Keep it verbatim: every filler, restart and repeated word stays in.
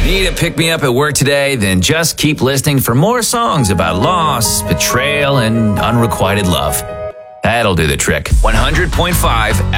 Need a pick-me-up at work today? Then just keep listening for more songs about loss, betrayal, and unrequited love. That'll do the trick. one hundred point five